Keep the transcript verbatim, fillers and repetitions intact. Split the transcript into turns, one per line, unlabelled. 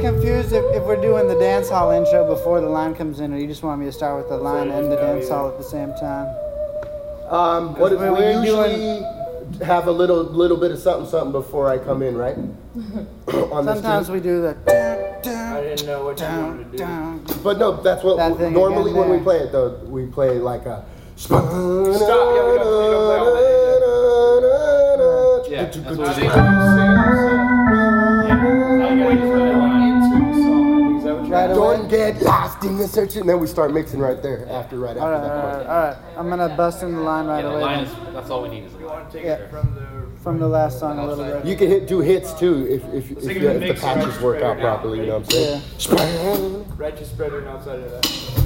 confused if, if we're doing the dance hall intro before the line comes in, or you just want me to start with the line and the dance hall at the same time.
Um, what if we
we're
usually
doing-
have a little little bit of something something before I come in, right? On this
Sometimes
tune?
we do the.
I didn't know what you wanted to do.
But no, that's what
That thing
normally
again
when we
there.
play it though, we play like a.
Stop, yeah, we don't, we don't play all that. Yeah, that's what I think.
Right away.
Don't get lost in the search, and then we start mixing right there after right after
All right,
that
all
part.
right, all right. I'm gonna bust in the line right
Yeah, the
away.
line
then.
is, that's all we need is the line.
Yeah. From the last song a little bit.
You can hit do hits too if if, if,
Think
the,
of
if
the
the
mix
patches
right
work
right
out
now,
properly. You know what I'm saying?
Right to spreader and outside of that.